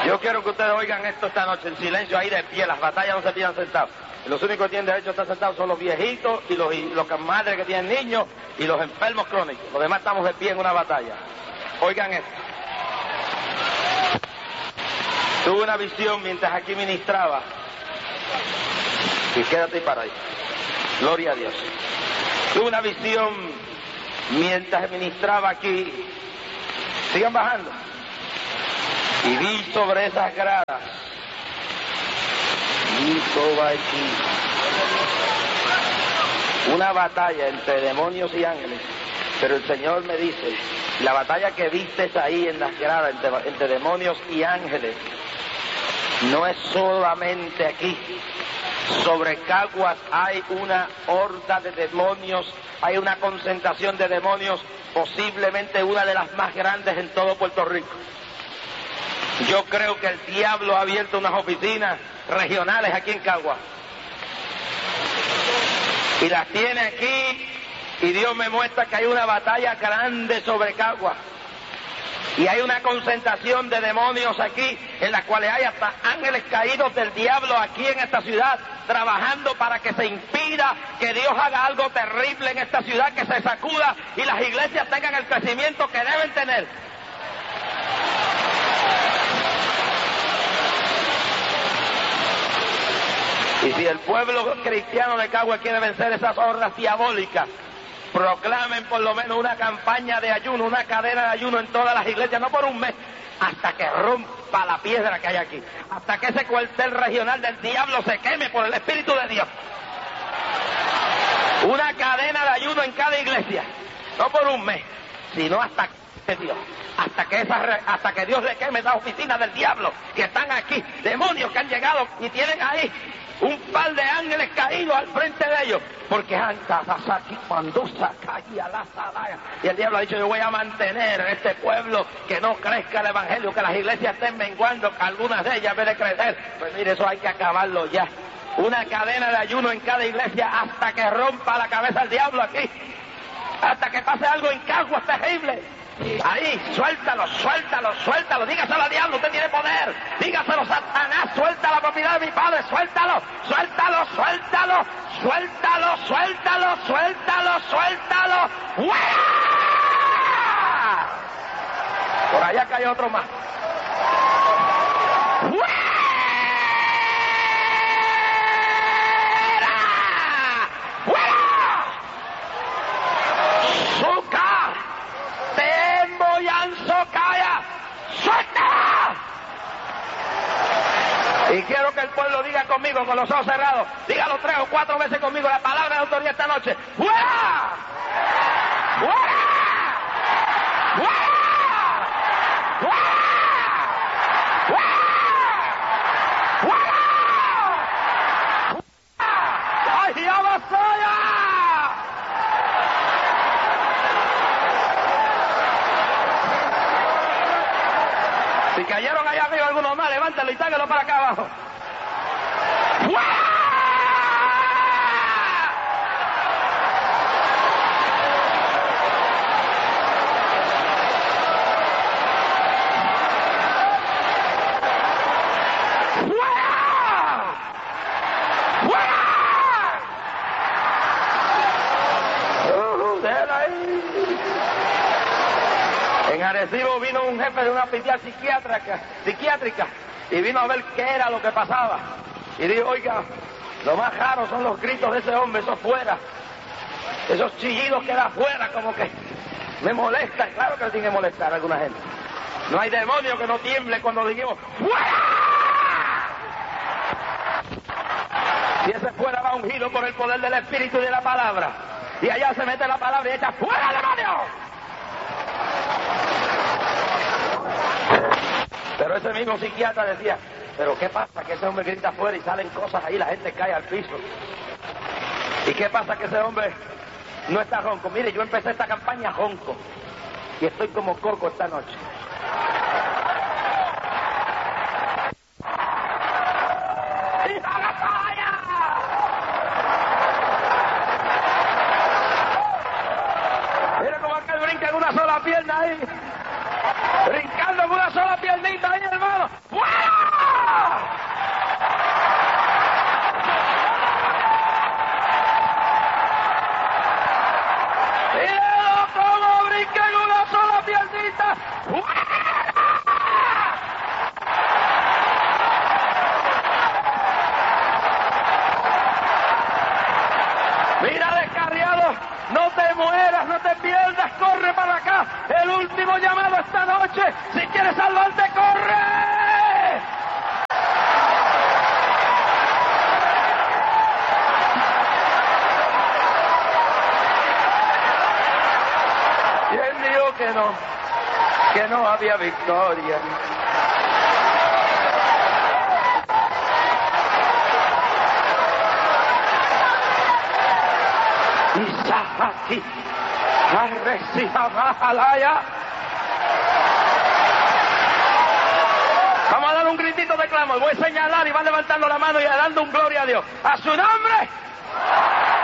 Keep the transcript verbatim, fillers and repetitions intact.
Yo quiero que ustedes oigan esto esta noche en silencio, ahí de pie. Las batallas no se pillan sentados. Los únicos que tienen derecho a estar sentados son los viejitos y los, y los madres que tienen niños y los enfermos crónicos. Los demás estamos de pie en una batalla. Oigan esto. Tuve una visión mientras aquí ministraba. Y quédate ahí para ahí. Gloria a Dios. Tuve una visión mientras ministraba aquí. Sigan bajando. Y vi sobre esas gradas. Y sobre aquí. Una batalla entre demonios y ángeles. Pero el Señor me dice, la batalla que vistes ahí en las gradas entre, entre demonios y ángeles, no es solamente aquí. Sobre Caguas hay una horda de demonios, hay una concentración de demonios, posiblemente una de las más grandes en todo Puerto Rico. Yo creo que el diablo ha abierto unas oficinas regionales aquí en Caguas. Y las tiene aquí, y Dios me muestra que hay una batalla grande sobre Caguas. Y hay una concentración de demonios aquí, en las cuales hay hasta ángeles caídos del diablo aquí en esta ciudad, trabajando para que se impida que Dios haga algo terrible en esta ciudad, que se sacuda y las iglesias tengan el crecimiento que deben tener. Y si el pueblo cristiano de Caguas quiere vencer esas hordas diabólicas, proclamen por lo menos una campaña de ayuno, una cadena de ayuno en todas las iglesias, no por un mes, hasta que rompa la piedra que hay aquí, hasta que ese cuartel regional del diablo se queme por el Espíritu de Dios. Una cadena de ayuno en cada iglesia, no por un mes, sino hasta que Dios, hasta que esa, hasta que Dios le queme esas oficinas del diablo que están aquí, demonios que han llegado y tienen ahí un par de ángeles caídos al frente de ellos, porque y el diablo ha dicho, yo voy a mantener este pueblo que no crezca el evangelio, que las iglesias estén menguando, que algunas de ellas en vez de crecer. Pues mire, eso hay que acabarlo ya. Una cadena de ayuno en cada iglesia hasta que rompa la cabeza el diablo aquí, hasta que pase algo en Caguas terrible. Ahí, suéltalo, suéltalo, suéltalo, dígaselo al diablo, usted tiene poder, dígaselo Satanás, suelta la propiedad de mi padre, suéltalo, suéltalo, suéltalo, suéltalo, suéltalo, suéltalo, suéltalo, ¡fuera! Por allá cayó otro más. ¡Fuera! ¡Fuera! ¡Suca! ¡Socaya! ¡Suelta! Y quiero que el pueblo diga conmigo, con los ojos cerrados, dígalo tres o cuatro veces conmigo, la palabra de autoridad esta noche. ¡Fuera! ¡Fuera! ¡Fuera! ¡Fuera! ¡Fuera! ¡Fuera! ¡Fuera! ¡Ay, ya Masaya! Si cayeron allá arriba algunos más, levántalo y táguelo para acá abajo. ¡Fuera! En Arecibo vino un jefe de una hospital psiquiátrica, psiquiátrica y vino a ver qué era lo que pasaba. Y dijo, oiga, lo más raro son los gritos de ese hombre, eso fuera. Esos chillidos que da afuera, como que me molestan. Claro que le tiene que molestar a alguna gente. No hay demonio que no tiemble cuando digamos, ¡fuera! Si ese fuera va ungido por el poder del Espíritu y de la palabra. Y allá se mete la palabra y echa, ¡fuera, demonio! Pero ese mismo psiquiatra decía, pero ¿qué pasa? Que ese hombre grita afuera y salen cosas ahí, la gente cae al piso. ¿Y qué pasa? Que ese hombre no está ronco. Mire, yo empecé esta campaña ronco y estoy como coco esta noche. ¡Hija de falla! Mira cómo aquel brinca en una sola pierna ahí. Brincando en una sola piernita ahí, hermano. ¡Fuera! que no había victoria. Isahaki, Arresihamalaya. Vamos a dar un gritito de clamor. Voy a señalar y va levantando la mano y dando un gloria a Dios. A su nombre.